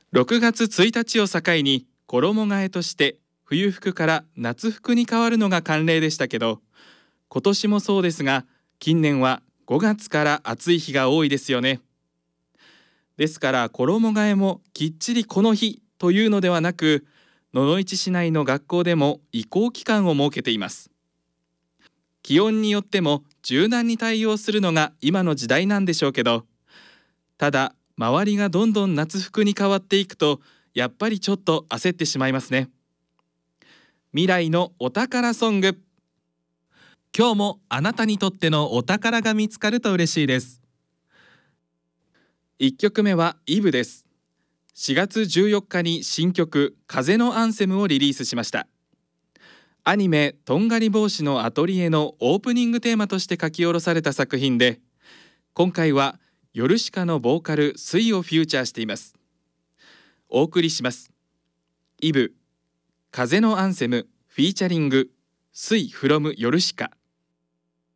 6月1日を境に衣替えとして冬服から夏服に変わるのが慣例でしたけど、今年もそうですが、近年は5月から暑い日が多いですよね。ですから衣替えもきっちりこの日というのではなく、野々市市内の学校でも移行期間を設けています。気温によっても柔軟に対応するのが今の時代なんでしょうけど、ただ周りがどんどん夏服に変わっていくと、やっぱりちょっと焦ってしまいますね。未来のお宝ソング。今日もあなたにとってのお宝が見つかると嬉しいです。1曲目はイブです。4月14日に新曲風のアンセムをリリースしました。アニメとんがり帽子のアトリエのオープニングテーマとして書き下ろされた作品で、今回はヨルシカのボーカルスイをフューチャーしています。お送りします。イブ風のアンセムフィーチャリングスイフロムヨルシカ。